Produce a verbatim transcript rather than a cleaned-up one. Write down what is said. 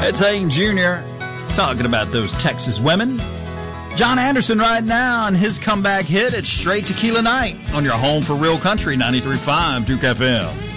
It's Hayden Junior talking about those Texas women. John Anderson right now and his comeback hit. It's Straight Tequila Night on your home for real country, ninety-three point five Duke F M.